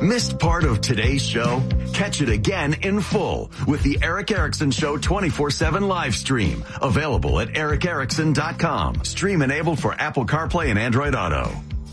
Missed part of today's show? Catch it again in full with the Eric Erickson Show 24/7 live stream. Available at ericerickson.com. Stream enabled for Apple CarPlay and Android Auto.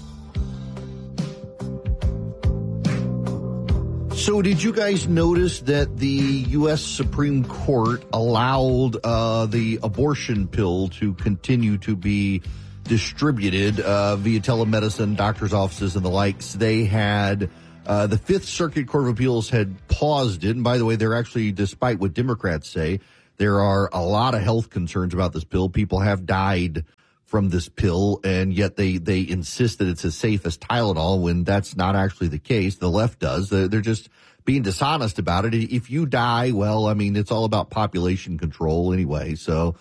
So did you guys notice that the U.S. Supreme Court allowed the abortion pill to continue to be distributed via telemedicine, doctor's offices, and the likes? They had the Fifth Circuit Court of Appeals had paused it. And by the way, they're actually, despite what Democrats say, there are a lot of health concerns about this pill. People have died from this pill, and yet they insist that it's as safe as Tylenol when that's not actually the case. The left does. They're just being dishonest about it. If you die, well, I mean, it's all about population control anyway. So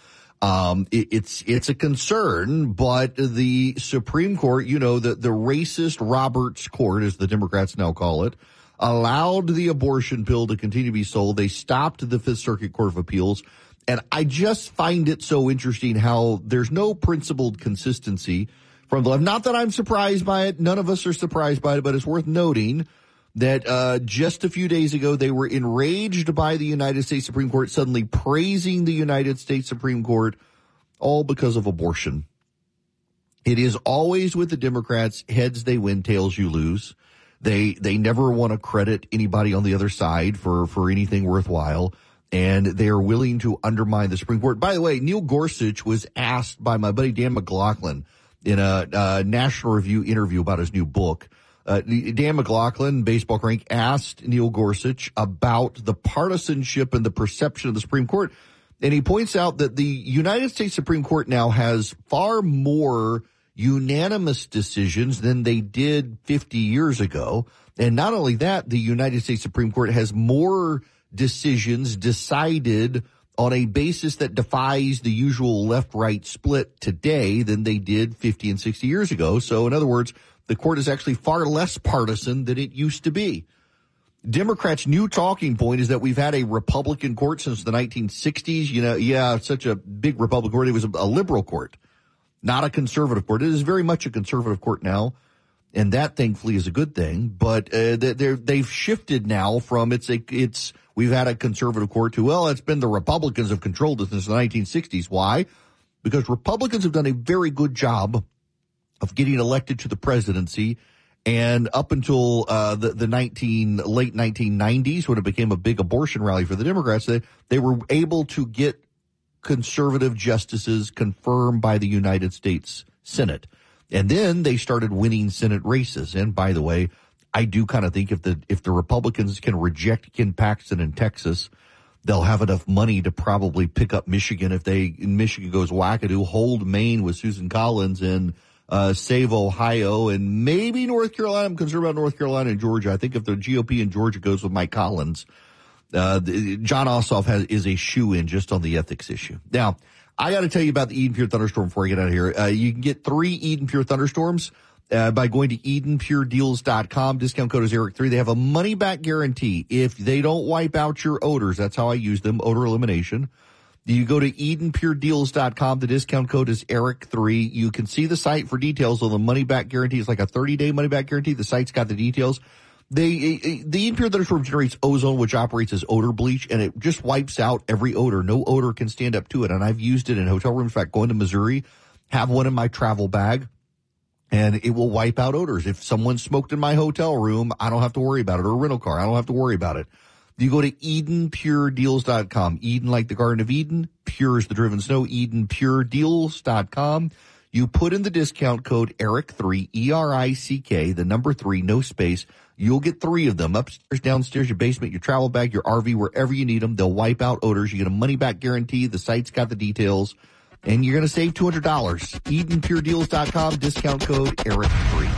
it's a concern, but the Supreme Court, you know, the racist Roberts Court, as the Democrats now call it, allowed the abortion pill to continue to be sold. They stopped the Fifth Circuit Court of Appeals. And I just find it so interesting how there's no principled consistency from the left. Not that I'm surprised by it. None of us are surprised by it, but it's worth noting that just a few days ago, they were enraged by the United States Supreme Court suddenly praising the United States Supreme Court, all because of abortion. It is always with the Democrats, heads they win, tails you lose. They never want to credit anybody on the other side for anything worthwhile, and they are willing to undermine the Supreme Court. By the way, Neil Gorsuch was asked by my buddy Dan McLaughlin in a National Review interview about his new book. Dan McLaughlin, Baseball Crank, asked Neil Gorsuch about the partisanship and the perception of the Supreme Court. And he points out that the United States Supreme Court now has far more unanimous decisions than they did 50 years ago. And not only that, the United States Supreme Court has more decisions decided on a basis that defies the usual left-right split today than they did 50 and 60 years ago. So in other words, the court is actually far less partisan than it used to be. Democrats' new talking point is that we've had a Republican court since the 1960s. You know, yeah, such a big Republican court. It was a liberal court, not a conservative court. It is very much a conservative court now, and that thankfully is a good thing. But they've shifted now from we've had a conservative court to, well, it's been the Republicans have controlled it since the 1960s. Why? Because Republicans have done a very good job of getting elected to the presidency, and up until the late 1990s, when it became a big abortion rally for the Democrats, they were able to get conservative justices confirmed by the United States Senate. And then they started winning Senate races. And by the way, I do kind of think if the Republicans can reject Ken Paxton in Texas, they'll have enough money to probably pick up Michigan if Michigan goes wackadoo, hold Maine with Susan Collins, and save Ohio, and maybe North Carolina. I'm concerned about North Carolina and Georgia. I think if the GOP in Georgia goes with Mike Collins, John Ossoff is a shoo-in just on the ethics issue. Now, I got to tell you about the Eden Pure Thunderstorm before I get out of here. You can get 3 Eden Pure Thunderstorms by going to EdenPureDeals.com. Discount code is Eric3. They have a money-back guarantee. If they don't wipe out your odors, that's how I use them, odor elimination. You go to EdenPureDeals.com. The discount code is Eric3. You can see the site for details on the money-back guarantee. It's like a 30-day money-back guarantee. The site's got the details. The Eden Pure Thunderstorm generates ozone, which operates as odor bleach, and it just wipes out every odor. No odor can stand up to it. And I've used it in hotel rooms. In fact, going to Missouri, have one in my travel bag, and it will wipe out odors. If someone smoked in my hotel room, I don't have to worry about it. Or a rental car, I don't have to worry about it. You go to EdenPureDeals.com. Eden like the Garden of Eden. Pure is the driven snow. EdenPureDeals.com. You put in the discount code Eric3, E-R-I-C-K, the number 3, no space. You'll get 3 of them. Upstairs, downstairs, your basement, your travel bag, your RV, wherever you need them. They'll wipe out odors. You get a money-back guarantee. The site's got the details. And you're going to save $200. EdenPureDeals.com, discount code Eric3.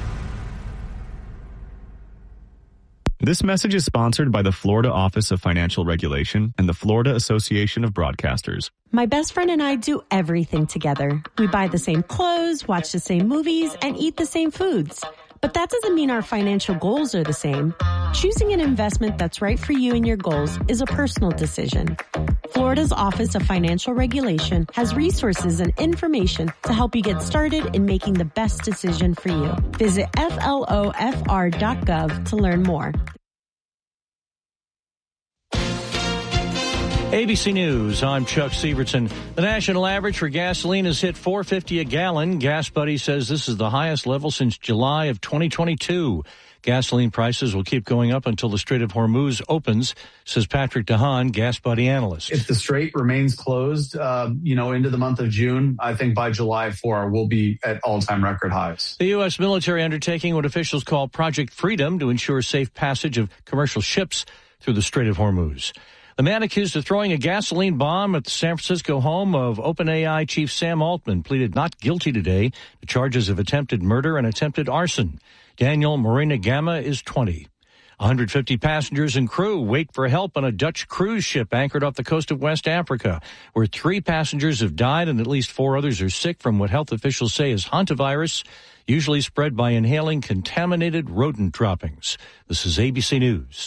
This message is sponsored by the Florida Office of Financial Regulation and the Florida Association of Broadcasters. My best friend and I do everything together. We buy the same clothes, watch the same movies, and eat the same foods. But that doesn't mean our financial goals are the same. Choosing an investment that's right for you and your goals is a personal decision. Florida's Office of Financial Regulation has resources and information to help you get started in making the best decision for you. Visit flofr.gov to learn more. ABC News, I'm Chuck Sievertson. The national average for gasoline has hit $4.50 a gallon. Gas Buddy says this is the highest level since July of 2022. Gasoline prices will keep going up until the Strait of Hormuz opens, says Patrick DeHaan, Gas Buddy analyst. If the strait remains closed, into the month of June, I think by July 4, we'll be at all-time record highs. The U.S. military undertaking what officials call Project Freedom to ensure safe passage of commercial ships through the Strait of Hormuz. The man accused of throwing a gasoline bomb at the San Francisco home of OpenAI chief Sam Altman pleaded not guilty today to charges of attempted murder and attempted arson. Daniel Morena Gama is 20. 150 passengers and crew wait for help on a Dutch cruise ship anchored off the coast of West Africa, where 3 passengers have died and at least 4 others are sick from what health officials say is hantavirus, usually spread by inhaling contaminated rodent droppings. This is ABC News.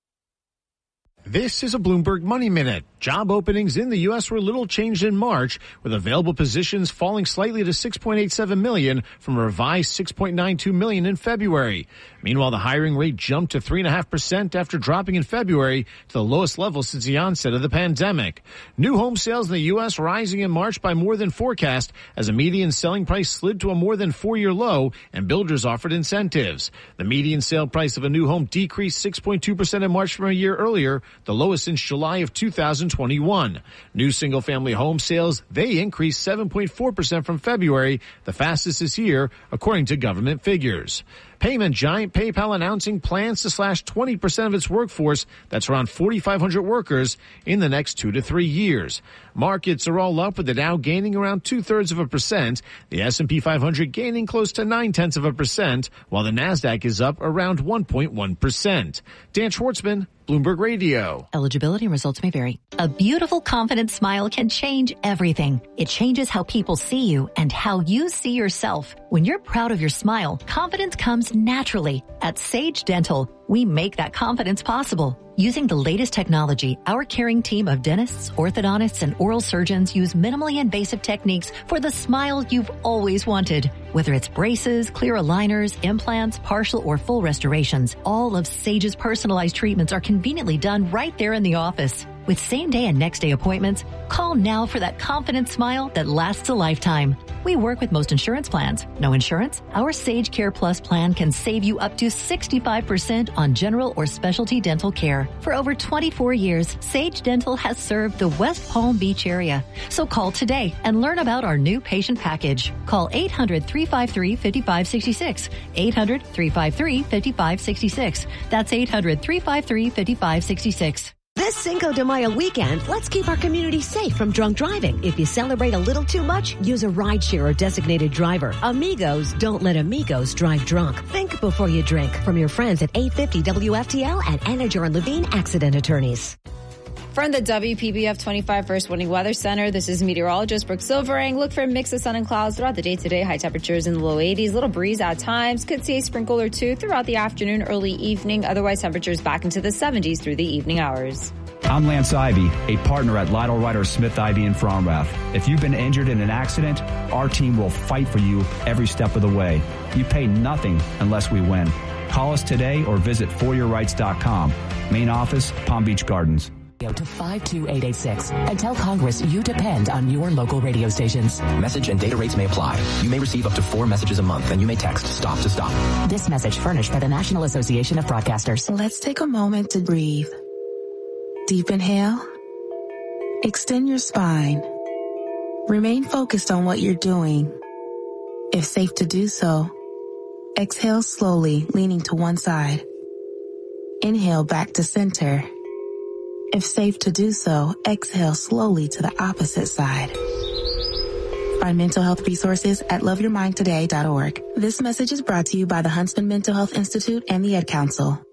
This is a Bloomberg Money Minute. Job openings in the U.S. were little changed in March, with available positions falling slightly to 6.87 million from a revised 6.92 million in February. Meanwhile, the hiring rate jumped to 3.5% after dropping in February to the lowest level since the onset of the pandemic. New home sales in the U.S. rising in March by more than forecast as a median selling price slid to a more than 4-year low and builders offered incentives. The median sale price of a new home decreased 6.2% in March from a year earlier, the lowest since July of 2021. New single-family home sales, they increased 7.4% from February, the fastest this year, according to government figures. Payment giant PayPal announcing plans to slash 20% of its workforce, that's around 4,500 workers, in the next 2 to 3 years. Markets are all up, with the Dow gaining around 0.2%, the S&P 500 gaining close to 0.9%, while the Nasdaq is up around 1.1%. Dan Schwartzman, Bloomberg Radio. Eligibility results may vary. A beautiful, confident smile can change everything. It changes how people see you and how you see yourself. When you're proud of your smile, confidence comes naturally. At Sage Dental, we make that confidence possible. Using the latest technology, our caring team of dentists, orthodontists, and oral surgeons use minimally invasive techniques for the smile you've always wanted. Whether it's braces, clear aligners, implants, partial or full restorations, all of Sage's personalized treatments are conveniently done right there in the office. With same-day and next-day appointments, call now for that confident smile that lasts a lifetime. We work with most insurance plans. No insurance? Our Sage Care Plus plan can save you up to 65% on general or specialty dental care. For over 24 years, Sage Dental has served the West Palm Beach area. So call today and learn about our new patient package. Call 800-353-5566. 800-353-5566. That's 800-353-5566. This Cinco de Mayo weekend, let's keep our community safe from drunk driving. If you celebrate a little too much, use a rideshare or designated driver. Amigos, don't let amigos drive drunk. Think before you drink. From your friends at 850 WFTL and Anajar and Levine Accident Attorneys. From the WPBF 25 First Warning Weather Center, this is meteorologist Brooke Silvering. Look for a mix of sun and clouds throughout the day today. High temperatures in the low 80s, little breeze at times. Could see a sprinkle or two throughout the afternoon, early evening. Otherwise, temperatures back into the 70s through the evening hours. I'm Lance Ivy, a partner at Lytle Ryder Smith Ivy in Fromrath. If you've been injured in an accident, our team will fight for you every step of the way. You pay nothing unless we win. Call us today or visit foryourrights.com. Main office, Palm Beach Gardens. To 52886 and tell Congress you depend on your local radio stations. Message and data rates may apply. You may receive up to 4 messages a month, and you may text STOP to STOP. This message furnished by the National Association of Broadcasters. Let's take a moment to breathe. Deep inhale. Extend your spine. Remain focused on what you're doing. If safe to do so, exhale slowly, leaning to one side. Inhale back to center. If safe to do so, exhale slowly to the opposite side. Find mental health resources at loveyourmindtoday.org. This message is brought to you by the Huntsman Mental Health Institute and the Ad Council.